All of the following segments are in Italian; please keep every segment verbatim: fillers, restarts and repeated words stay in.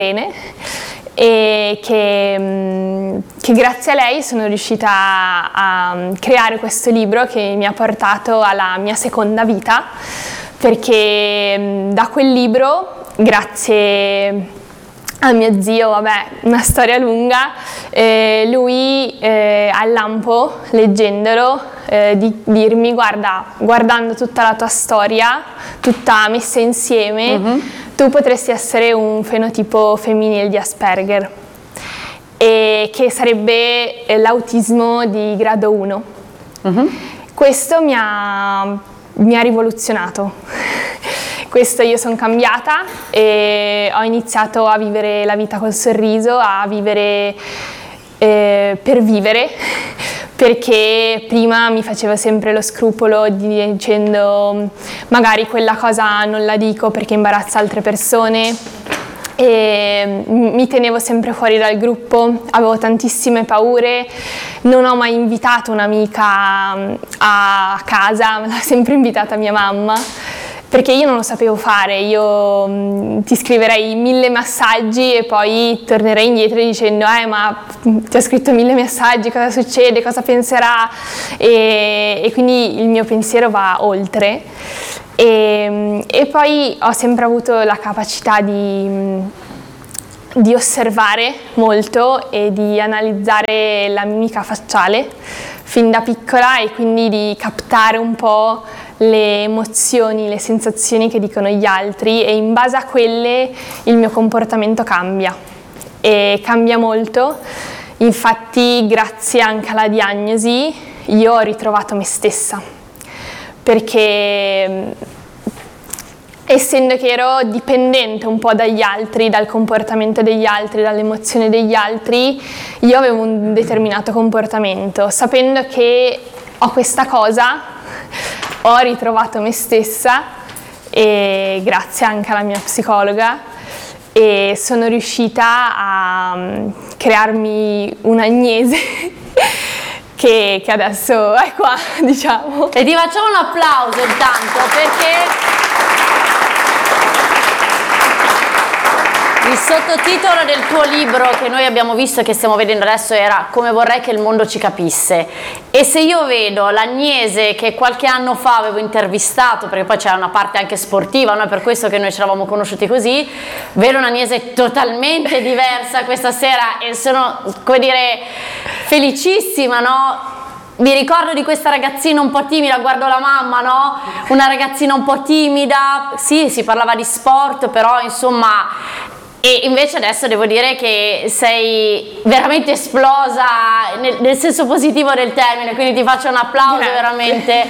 Irene, e che, che grazie a lei sono riuscita a creare questo libro che mi ha portato alla mia seconda vita, perché da quel libro, grazie a mio zio, vabbè, una storia lunga, eh, lui eh, al lampo, leggendolo, eh, di dirmi: guarda, guardando tutta la tua storia, tutta messa insieme, mm-hmm. tu potresti essere un fenotipo femminile di Asperger, e che sarebbe l'autismo di grado uno. Mm-hmm. Questo mi ha, mi ha rivoluzionato. Questo, io sono cambiata e ho iniziato a vivere la vita col sorriso, a vivere eh, per vivere, perché prima mi facevo sempre lo scrupolo di, dicendo magari quella cosa non la dico perché imbarazza altre persone, e mi tenevo sempre fuori dal gruppo, avevo tantissime paure, non ho mai invitato un'amica a casa, me l'ha sempre invitata mia mamma, perché io non lo sapevo fare. Io mh, ti scriverei mille messaggi e poi tornerei indietro dicendo eh ma ti ho scritto mille messaggi, cosa succede, cosa penserà, e, e quindi il mio pensiero va oltre, e, e poi ho sempre avuto la capacità di, di osservare molto e di analizzare la mimica facciale fin da piccola, e quindi di captare un po' le emozioni, le sensazioni che dicono gli altri, e in base a quelle il mio comportamento cambia, e cambia molto. Infatti, grazie anche alla diagnosi, io ho ritrovato me stessa, perché essendo che ero dipendente un po' dagli altri, dal comportamento degli altri, dalle emozioni degli altri, io avevo un determinato comportamento. Sapendo che ho questa cosa, ho ritrovato me stessa, e grazie anche alla mia psicologa, e sono riuscita a crearmi un'agnese che, che adesso è qua, diciamo. E ti facciamo un applauso intanto, perché il sottotitolo del tuo libro, che noi abbiamo visto e che stiamo vedendo adesso, era Come vorrei che il mondo ci capisse. E se io vedo l'Agnese che qualche anno fa avevo intervistato, perché poi c'era una parte anche sportiva, no? È per questo che noi ci eravamo conosciuti così, vedo un'Agnese totalmente diversa questa sera, e sono, come dire, felicissima, no? Mi ricordo di questa ragazzina un po' timida, guardo la mamma, no? Una ragazzina un po' timida, sì, si parlava di sport, però insomma... E invece adesso devo dire che sei veramente esplosa nel, nel senso positivo del termine, quindi ti faccio un applauso. Grazie. Veramente.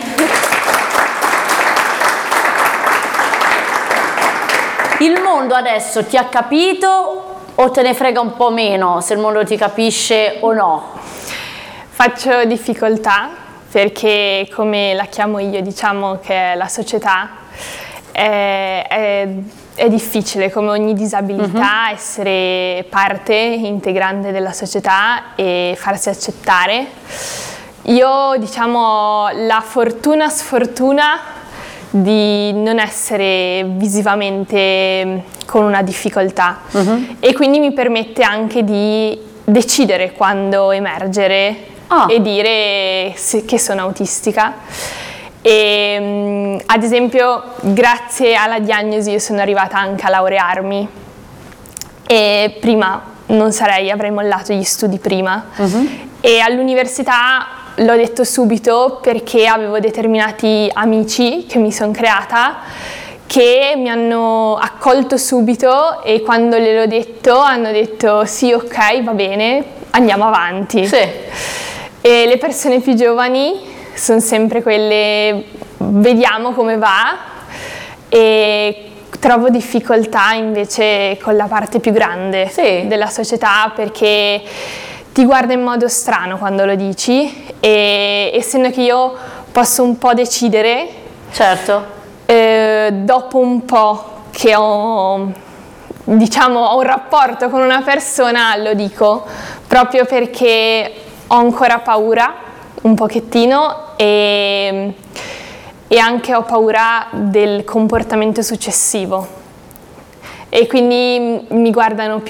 Il mondo adesso ti ha capito o te ne frega un po' meno se il mondo ti capisce o no? Faccio difficoltà, perché come la chiamo io, diciamo che la società è... è È difficile, come ogni disabilità, uh-huh. essere parte integrante della società e farsi accettare. Io, diciamo, ho la fortuna sfortuna di non essere visivamente con una difficoltà, uh-huh. e quindi mi permette anche di decidere quando emergere oh. e dire che sono autistica. E, ad esempio, grazie alla diagnosi io sono arrivata anche a laurearmi, e prima non sarei, avrei mollato gli studi prima, uh-huh. e all'università l'ho detto subito, perché avevo determinati amici che mi sono creata che mi hanno accolto subito, e quando gliel'ho detto hanno detto sì, ok, va bene, andiamo avanti. Sì. E le persone più giovani sono sempre quelle, vediamo come va, e trovo difficoltà invece con la parte più grande sì. della società, perché ti guarda in modo strano quando lo dici, e essendo che io posso un po' decidere, certo, eh, dopo un po' che ho, diciamo, ho un rapporto con una persona, lo dico, proprio perché ho ancora paura un pochettino, e, e anche ho paura del comportamento successivo, e quindi mi guardano più